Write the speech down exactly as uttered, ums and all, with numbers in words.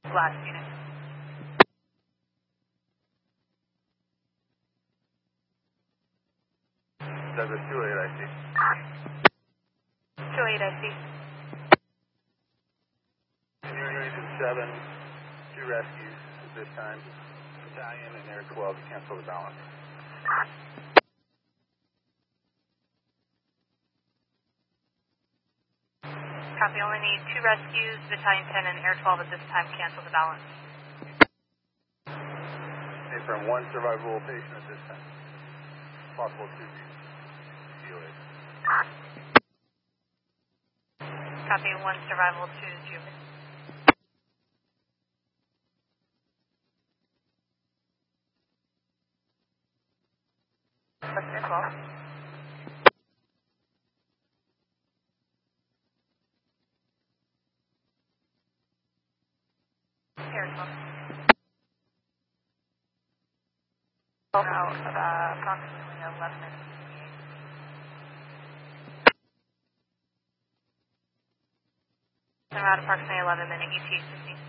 Last unit. Douglas two eight, I see. two eight, I see. Engineering Region seven, two rescues at this time. Battalion and Air twelve to cancel the balance. Copy, only need two rescues, Battalion ten and Air twelve at this time, cancel the balance. From one survivable patient at this time. Possible two C O A. Copy, one survival, two G O A. That's Air twelve. Air twelve. Out of uh, approximately eleven minutes. Around approximately eleven minute E T sixteen.